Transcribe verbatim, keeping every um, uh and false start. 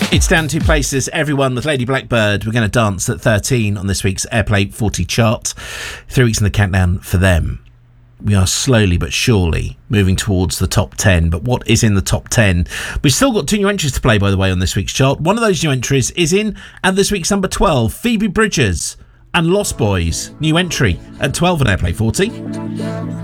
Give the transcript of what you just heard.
It's down two places. Everyone with Lady Blackbird. We're going to dance at thirteen on this week's Airplay forty chart. Three weeks in the countdown for them. We are slowly but surely moving towards the top ten. But what is in the top ten? We've still got two new entries to play, by the way, on this week's chart. One of those new entries is in at this week's number twelve. Phoebe Bridgers and Lost Boys. New entry at twelve on Airplay forty.